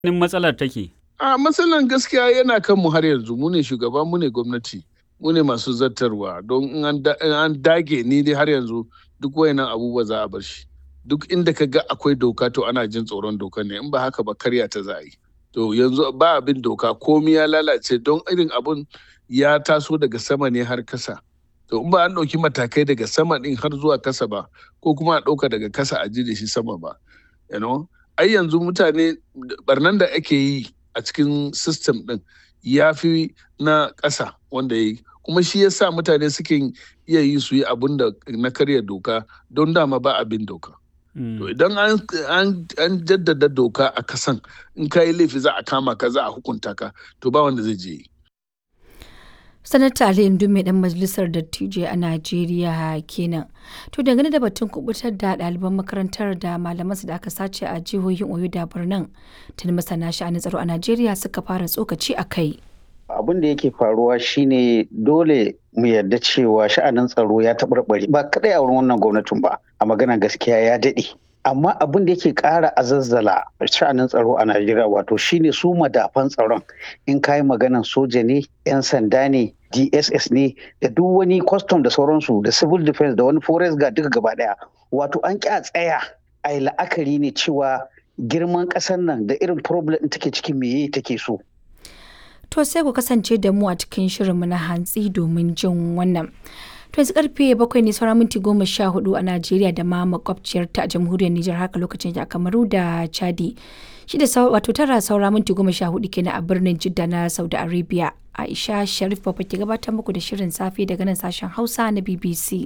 matsalar take? A matsalan gaskiya yana kan mu har yanzu, mu ne shugaba, mu ne gwamnati, mu ne masu zartarwa don in an dage ni dai har yanzu duk wayannan abubuwa za a bar shi. Duk inda ka ga akwai doka to ana jin tsoron doka ne, in ba haka ba karya ta za a yi. To yanzu ba abin doka, komi ya lalace don irin abun ya taso daga sama ne har kasa. To in ba an ɗauki matakai daga sama ɗin har zuwa kasa ba, ko kuma a ɗauka daga kasa a ji da shi sama ba. Ai yanzu mutane barnan da ake yi a cikin system ɗin ya fi na ƙasa wanda ya yi. Kuma shi ya sa mutane suke iya yi su yi abun da na karya doka don dama ba abin doka. To idan an jaddada doka a kasan, in ka yi laifi za a kama ka, za a hukunta ka, to ba wanda zai je yi. Sanata Ali Indume dan majalisar dattijai a Najeriya kenan. To dangane da batun kubutar da ɗaliban makarantar da malamansu da aka sace a jihohin Oyo da Borno, tuni masana sha'anin tsaro a Najeriya suka fara tsokaci a kai. Abin da yake faruwa shine dole mu yarda cewa sha'anin tsaro ya taɓarɓare ba kadai a wurin wannan gwamnatin ba, a magana gaskiya ya daɗe. Amma abin da yake ƙara azazzala sha'anin tsaro a Najeriya wato shine su madafan tsaron, in kayi maganan soja ne, 'yan sanda ne, DSS ne, da duk wani custom da sauransu, da civil defense da wani forest guard duka gaba ɗaya. Wato an ƙi a tsaya a yi la'akari ne cewa girman ƙasar nan da irin problem ɗin take ciki meye take so. To sai ku kasance da mu a cikin shirinmu na hantsi domin jin wannan. To yanzu karfe 7 ne saura minti 14 a Najeriya da ma makwabciyar ta a jamhuriyar Nijar, haka lokacin a Kamaru da Chadi. Shi da wato tara saura minti 14 kenan a birnin Jidda na Saudi Arabia. Aisha Sharif Baba ke gabatar muku da shirin safe daga nan sashen Hausa na BBC.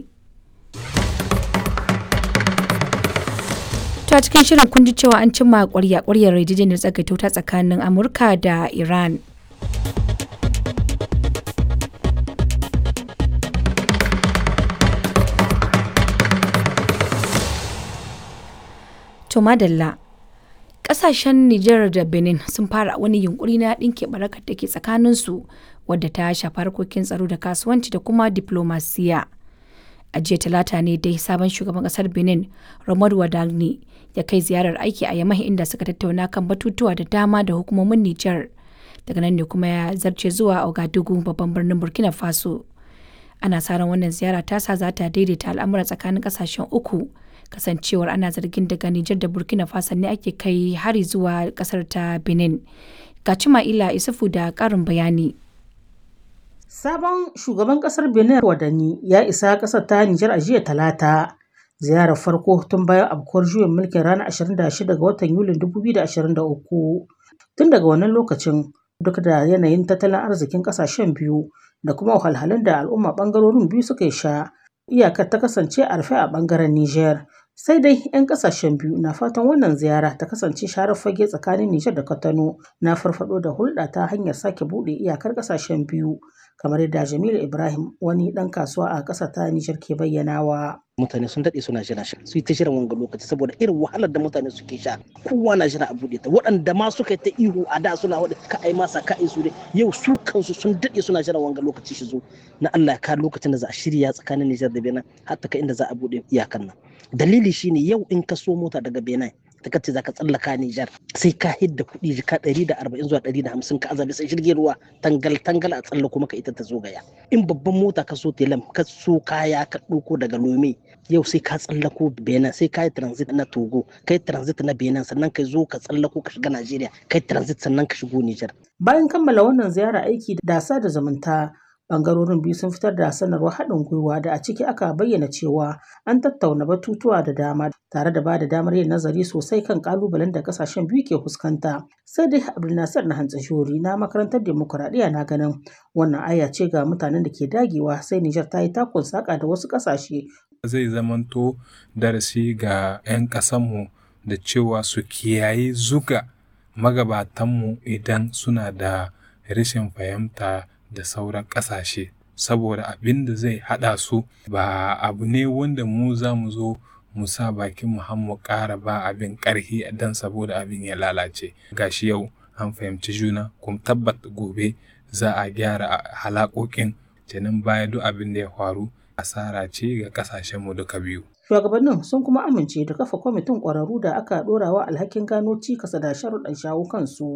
To a cikin shirin kun ji cewa an cimma ƙwaryar yarjejeniyar tsagaita wuta tsakanin Amurka da Iran. To madalla, ƙasashen Nijar da Benin sun fara wani yunkuri na ɗinke barakar da ke tsakaninsu wadda ta shafi harkokin tsaro da kasuwanci da kuma diplomasiya. A jiya talata ne dai sabon shugaban ƙasar Benin, Romuald Wadagni, ya kai ziyarar aiki a Yamai inda suka tattauna kan batutuwa da dama da hukumomin Nijar. Daga nan ne kuma ya zarce zuwa Ouagadougou, babban birnin Burkina Faso. Ana sa ran wannan ziyara tasa za ta daidaita al'amura tsakanin ƙasashen uku. Kasancewar ana zargin daga Nijar da Burkina Faso ne ake kai hari zuwa kasar ta Benin. Ga Cima'ila Isufu da ƙarin bayani. Sabon shugaban kasar Benin Wadani ya isa kasar ta Nijar a jiya talata. Ziyarar farko tun bayan afkuwar juyin mulkin ranar 26 ga watan Yulin 2023. Tun daga wannan lokacin, duk da yanayin tattalin arzikin kasashen biyu da kuma wahalhalun da al'umma bangarorin biyu suka sha, iyakar ta kasance a rufe a bangaren Nijar. Sai dai 'yan kasashen biyu na fatan wannan ziyara ta kasance sharar fage tsakanin Nijar da Kwatano na farfado da hulɗa ta hanyar sake buɗe iyakar kasashen biyu, kamar yadda Jamilu Ibrahim, wani ɗan kasuwa a ƙasar ta Nijar, ke bayyanawa. Mutane sun daɗe suna jira shi su yi ta jiran wanga lokaci saboda irin wahalar da mutane suke sha, kowa na jira a buɗe ta. Waɗanda ma suka yi ta ihu a da suna waɗanda ka ai masa ka ai su dai yau su kansu sun daɗe suna jiran wanga lokaci shi zo na Allah ka lokacin da za a shirya tsakanin Nijar da Benin har ta kai inda za a buɗe iyakan nan. Dalili shine yau in ka so mota daga Benin ta kace za ka tsallaka Nijar sai ka hidda kuɗi jika 140 zuwa 150 ka azabi sai jirgin ruwa tangal a tsallako maka ita ta zo gaya. In babban mota ka so telam ka so kaya ka ɗauko daga Lome yau sai ka tsallako Benin, sai ka yi transit na Togo, kai transit na Benin, sannan ka zo ka tsallako ka shiga Najeriya, kai transit sannan ka shigo Nijar. Bayan kammala wannan ziyara aiki da sada zumunta, bangarorin biyu sun fitar da sanarwar haɗin gwiwa da a ciki aka bayyana cewa an tattauna batutuwa da dama tare da ba da damar yin nazari sosai kan kalubalen da kasashen biyu ke fuskanta. Sai dai Abdulnasir na Hantsashori na makarantar demokuraɗiyya na ganin wannan aya ce ga mutanen da ke dagewa sai Nijar ta yi takun saka da wasu ƙasashe. Zai zamanto darasi ga 'yan ƙasanmu da cewa su kiyaye zuga magabatanmu idan suna da rashin fahimta da sauran ƙasashe, saboda abin da zai haɗa su ba abu ne wanda mu za mu zo mu sa bakin mu ƙara ba abin ƙarfi dan saboda abin ya lalace. Gashi yau an fahimci juna, kuma tabbata gobe za a gyara halakokin, kenan baya duk abin da ya faru asara ce ga ƙasashenmu duka biyu. Shugabannin sun kuma amince da kafa kwamitin ƙwararru da aka ɗorawa alhakin gano cikas da sharuɗan shawo kansu.